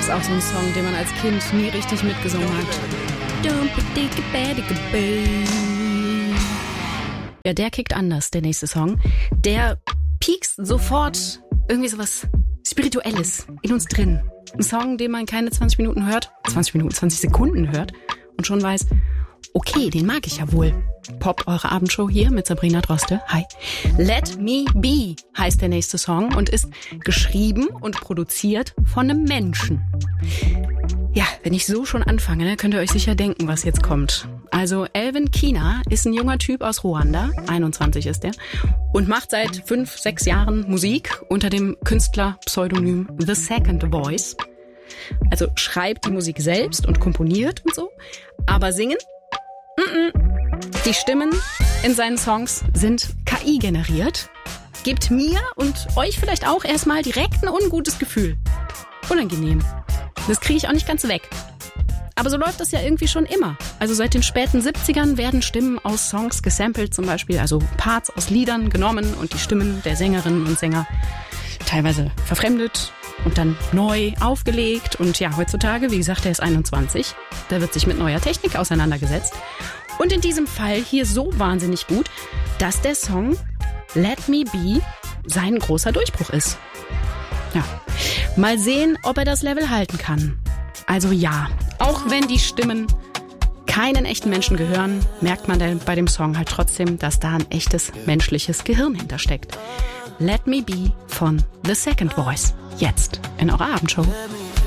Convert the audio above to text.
ist auch so ein Song, den man als Kind nie richtig mitgesungen hat. Ja, der kickt anders, der nächste Song. Der piekst sofort irgendwie sowas Spirituelles in uns drin. Ein Song, den man keine 20 Sekunden hört und schon weiß, okay, den mag ich ja wohl. Poppt eure Abendshow hier mit Sabrina Droste. Hi. Let Me Be heißt der nächste Song und ist geschrieben und produziert von einem Menschen. Ja, wenn ich so schon anfange, dann könnt ihr euch sicher denken, was jetzt kommt. Also Elvin Kina ist ein junger Typ aus Ruanda, 21 ist er, und macht seit 5-6 Jahren Musik unter dem Künstlerpseudonym The Second Voice. Also schreibt die Musik selbst und komponiert und so, aber singen? Die Stimmen in seinen Songs sind KI generiert. Gibt mir und euch vielleicht auch erstmal direkt ein ungutes Gefühl. Unangenehm. Das kriege ich auch nicht ganz weg. Aber so läuft das ja irgendwie schon immer. Also seit den späten 70ern werden Stimmen aus Songs gesampelt zum Beispiel, also Parts aus Liedern genommen und die Stimmen der Sängerinnen und Sänger teilweise verfremdet und dann neu aufgelegt. Und ja, heutzutage, wie gesagt, er ist 21, da wird sich mit neuer Technik auseinandergesetzt. Und in diesem Fall hier so wahnsinnig gut, dass der Song Let Me Be sein großer Durchbruch ist. Ja, mal sehen, ob er das Level halten kann. Also ja, auch wenn die Stimmen keinen echten Menschen gehören, merkt man bei dem Song halt trotzdem, dass da ein echtes menschliches Gehirn hintersteckt. Let Me Be von The Second Voice. Jetzt in eurer Abendshow.